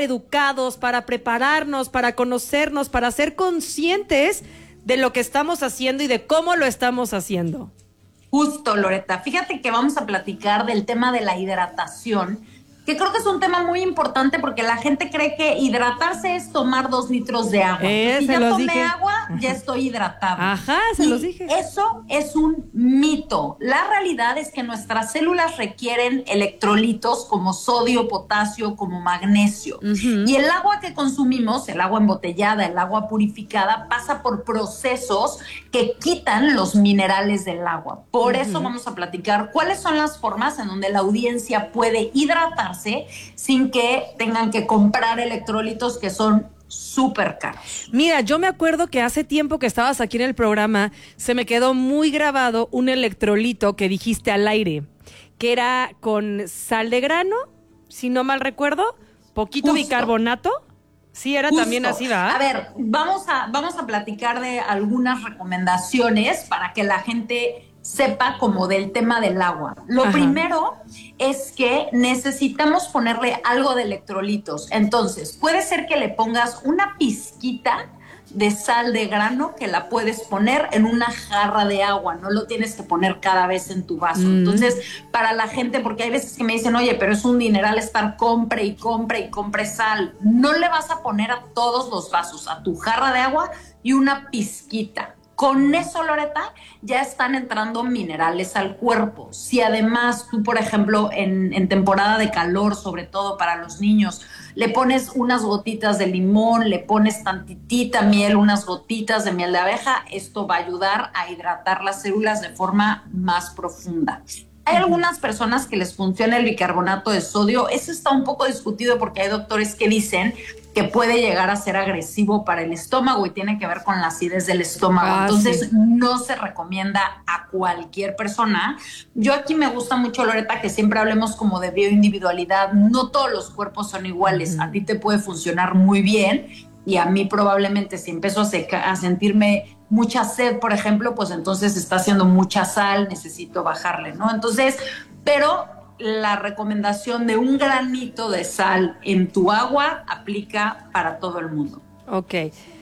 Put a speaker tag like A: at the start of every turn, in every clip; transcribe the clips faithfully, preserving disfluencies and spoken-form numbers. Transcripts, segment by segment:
A: educados, para prepararnos, para conocernos, para ser conscientes de lo que estamos haciendo y de cómo lo estamos haciendo.
B: Justo, Loreta. Fíjate que vamos a platicar del tema de la hidratación, que creo que es un tema muy importante porque la gente cree que hidratarse es tomar dos litros de agua.
A: Eh,
B: si
A: se
B: ya
A: los
B: tomé
A: dije.
B: agua,
A: Ajá.
B: ya estoy hidratada.
A: Ajá, se
B: y
A: los dije.
B: Eso es un mito. La realidad es que nuestras células requieren electrolitos como sodio, potasio, como magnesio. Uh-huh. Y el agua que consumimos, el agua embotellada, el agua purificada, pasa por procesos que quitan los minerales del agua. Por uh-huh. eso vamos a platicar cuáles son las formas en donde la audiencia puede hidratar sin que tengan que comprar electrolitos que son súper caros.
A: Mira, yo me acuerdo que hace tiempo que estabas aquí en el programa, se me quedó muy grabado un electrolito que dijiste al aire, que era con sal de grano, si no mal recuerdo, poquito
B: Justo.
A: bicarbonato. Sí, era
B: Justo.
A: también así, ¿va?
B: A ver, vamos a, vamos a platicar de algunas recomendaciones para que la gente sepa como del tema del agua. Lo Ajá. primero es que necesitamos ponerle algo de electrolitos. Entonces, puede ser que le pongas una pizquita de sal de grano que la puedes poner en una jarra de agua, no lo tienes que poner cada vez en tu vaso. Mm. Entonces, para la gente, porque hay veces que me dicen, oye, pero es un dineral estar compre y compre y compre sal. No le vas a poner a todos los vasos, a tu jarra de agua y una pizquita. Con eso, Loreta, ya están entrando minerales al cuerpo. Si además tú, por ejemplo, en, en temporada de calor, sobre todo para los niños, le pones unas gotitas de limón, le pones tantitita miel, unas gotitas de miel de abeja, esto va a ayudar a hidratar las células de forma más profunda. Hay algunas personas que les funciona el bicarbonato de sodio. Eso está un poco discutido porque hay doctores que dicen que puede llegar a ser agresivo para el estómago y tiene que ver con la acidez del estómago. Ah, Entonces, sí. no se recomienda a cualquier persona. Yo aquí me gusta mucho, Loreta, que siempre hablemos como de bioindividualidad. No todos los cuerpos son iguales. Uh-huh. A ti te puede funcionar muy bien y a mí probablemente si empiezo a, seca, a sentirme mucha sed, por ejemplo, pues entonces está haciendo mucha sal, necesito bajarle, ¿no? Entonces, pero la recomendación de un granito de sal en tu agua aplica para todo el mundo.
A: Ok.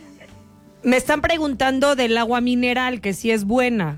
A: Me están preguntando del agua mineral, que si es buena.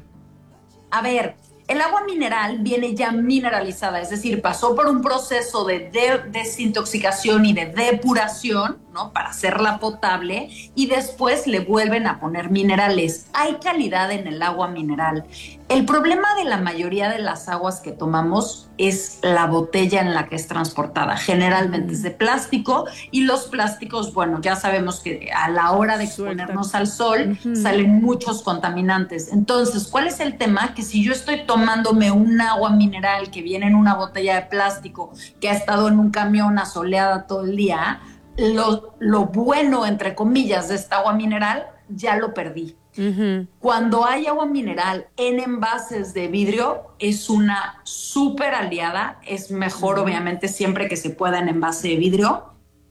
B: A ver, el agua mineral viene ya mineralizada, es decir, pasó por un proceso de, de desintoxicación y de depuración, ¿no? Para hacerla potable y después le vuelven a poner minerales. Hay calidad en el agua mineral. El problema de la mayoría de las aguas que tomamos es la botella en la que es transportada. Generalmente es de plástico y los plásticos, bueno, ya sabemos que a la hora de exponernos al sol uh-huh. salen muchos contaminantes. Entonces, ¿cuál es el tema? Que si yo estoy tomándome un agua mineral que viene en una botella de plástico que ha estado en un camión asoleada todo el día, lo, lo bueno, entre comillas, de esta agua mineral ya lo perdí. Uh-huh. Cuando hay agua mineral en envases de vidrio es una súper aliada, es mejor uh-huh. obviamente siempre que se pueda en envase de vidrio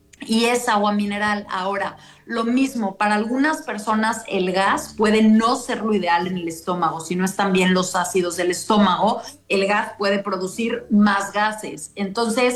B: y es agua mineral. Ahora, lo mismo, para algunas personas el gas puede no ser lo ideal en el estómago, si no están bien los ácidos del estómago, el gas puede producir más gases, entonces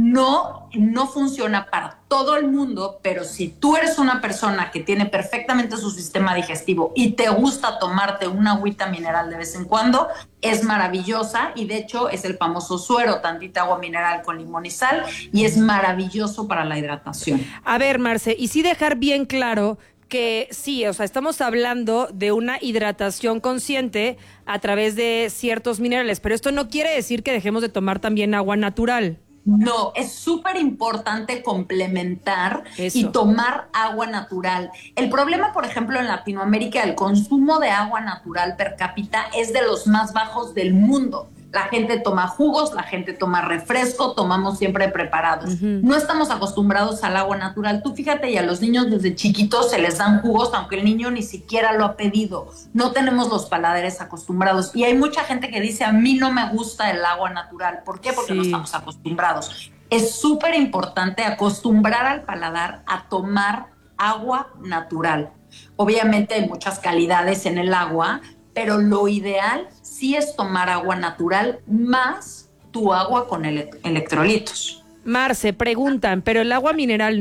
B: No, no funciona para todo el mundo, pero si tú eres una persona que tiene perfectamente su sistema digestivo y te gusta tomarte una agüita mineral de vez en cuando, es maravillosa y de hecho es el famoso suero, tantita agua mineral con limón y sal y es maravilloso para la hidratación.
A: A ver, Marce, y sí dejar bien claro que sí, o sea, estamos hablando de una hidratación consciente a través de ciertos minerales, pero esto no quiere decir que dejemos de tomar también agua natural.
B: No, es súper importante complementar Eso. y tomar agua natural. El problema, por ejemplo, en Latinoamérica, el consumo de agua natural per cápita es de los más bajos del mundo. La gente toma jugos, la gente toma refresco, tomamos siempre preparados. Uh-huh. No estamos acostumbrados al agua natural. Tú fíjate, y a los niños desde chiquitos se les dan jugos, aunque el niño ni siquiera lo ha pedido. No tenemos los paladares acostumbrados. Y hay mucha gente que dice, a mí no me gusta el agua natural. ¿Por qué? Porque sí. no estamos acostumbrados. Es súper importante acostumbrar al paladar a tomar agua natural. Obviamente hay muchas calidades en el agua, pero lo ideal sí es tomar agua natural más tu agua con ele- electrolitos.
A: Marce, preguntan, pero el agua mineral